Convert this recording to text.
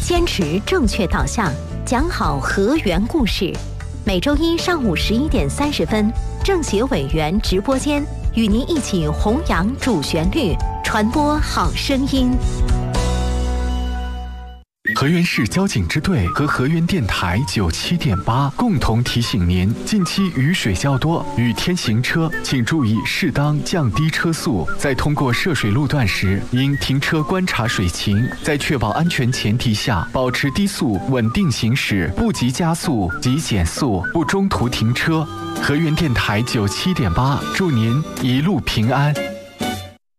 坚持正确导向，讲好河源故事。每周一上午11点30分，政协委员直播间与您一起弘扬主旋律，传播好声音。 河源市交警支队和河源电台97.8共同提醒您：近期雨水较多，雨天行车请注意适当降低车速。在通过涉水路段时，应停车观察水情，在确保安全前提下，保持低速稳定行驶，不急加速，急减速，不中途停车。河源电台97.8，祝您一路平安。